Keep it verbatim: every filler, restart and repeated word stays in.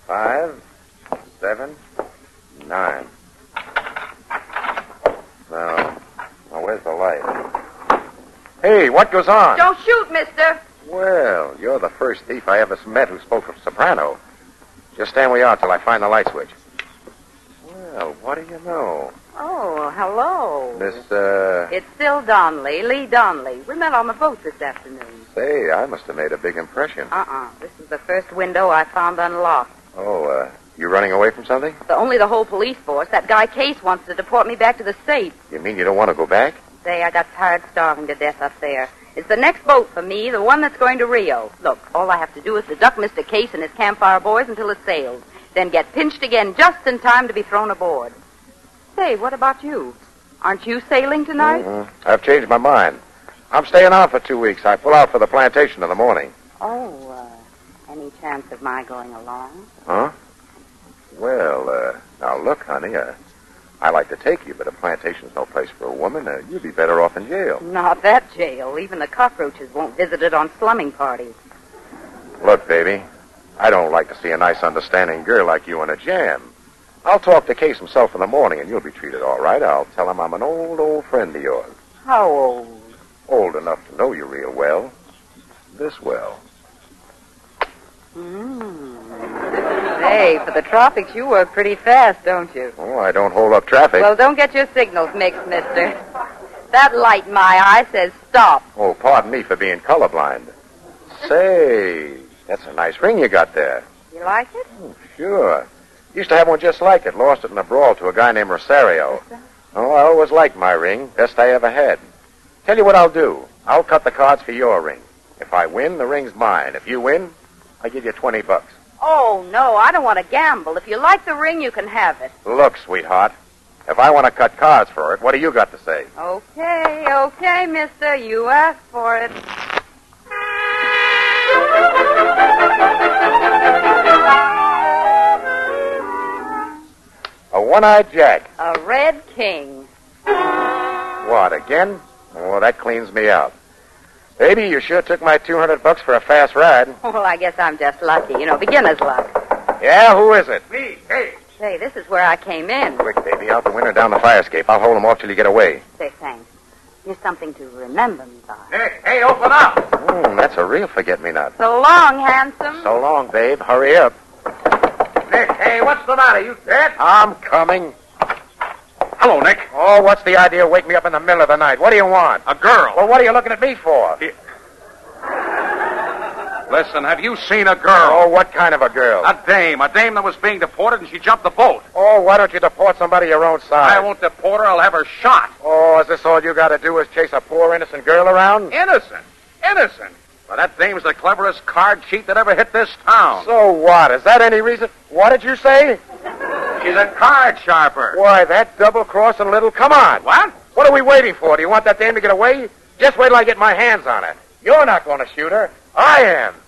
Five, seven, nine. Now, now where's the light? Hey, what goes on? Don't shoot, mister. Well, you're the first thief I ever met who spoke of soprano. Just stand where you are till I find the light switch. Well, what do you know? Oh, hello. Miss, uh... It's Syl Donnelly, Lee Donnelly. We met on the boat this afternoon. Say, I must have made a big impression. Uh-uh. This is the first window I found unlocked. Oh, uh, you running away from something? The, only the whole police force. That guy Case wants to deport me back to the States. You mean you don't want to go back? Say, I got tired starving to death up there. It's the next boat for me, the one that's going to Rio. Look, all I have to do is deduct Mister Case and his campfire boys until it sails. Then get pinched again just in time to be thrown aboard. Say, what about you? Aren't you sailing tonight? Mm-hmm. I've changed my mind. I'm staying on for two weeks. I pull out for the plantation in the morning. Oh, uh, any chance of my going along? Huh? Well, uh, now look, honey, uh, I like to take you, but a plantation's no place for a woman. Uh, you'd be better off in jail. Not that jail. Even the cockroaches won't visit it on slumming parties. Look, baby, I don't like to see a nice, understanding girl like you in a jam. I'll talk to Case himself in the morning, and you'll be treated all right. I'll tell him I'm an old, old friend of yours. How old? Old enough to know you real well. This well. Mm. Hey, for the tropics, you work pretty fast, don't you? Oh, I don't hold up traffic. Well, don't get your signals mixed, mister. That light in my eye says stop. Oh, pardon me for being colorblind. Say, that's a nice ring you got there. You like it? Oh, sure. Used to have one just like it. Lost it in a brawl to a guy named Rosario. Oh, I always liked my ring. Best I ever had. Tell you what I'll do. I'll cut the cards for your ring. If I win, the ring's mine. If you win, I give you twenty bucks. Oh, no, I don't want to gamble. If you like the ring, you can have it. Look, sweetheart, if I want to cut cards for it, what do you got to say? Okay, okay, mister. You asked for it. A one-eyed jack. A red king. What, again? Oh, that cleans me out. Baby, you sure took my two hundred bucks for a fast ride. Well, I guess I'm just lucky. You know, beginner's luck. Yeah, who is it? Me. Hey. Say, this is where I came in. Quick, baby, out the window down the fire escape. I'll hold him off till you get away. Say, thanks. Here's something to remember me by. Nick, hey, open up. Mm, that's a real forget-me-not. So long, handsome. So long, babe. Hurry up. Nick, hey, what's the matter? You dead? I'm coming. Hello, Nick. Oh, what's the idea of waking me up in the middle of the night? What do you want? A girl. Well, what are you looking at me for? He- Listen, have you seen a girl? Oh, what kind of a girl? A dame. A dame that was being deported and she jumped the boat. Oh, why don't you deport somebody your own size? I won't deport her. I'll have her shot. Oh, is this all you got to do is chase a poor innocent girl around? Innocent. Innocent. Well, that dame's the cleverest card cheat that ever hit this town. So what? Is that any reason? What did you say? She's a card sharper. Why, that double-crossing little... Come on. What? What are we waiting for? Do you want that dame to get away? Just wait till I get my hands on her. You're not going to shoot her. I am.